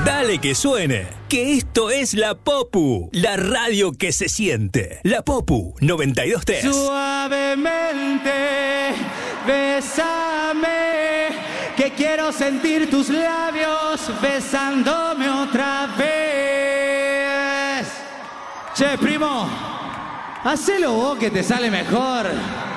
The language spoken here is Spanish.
Dale que suene, que esto es La Popu, la radio que se siente. La Popu 92.3. Suavemente, bésame, que quiero sentir tus labios besándome otra vez. Che, primo, hacelo vos que te sale mejor.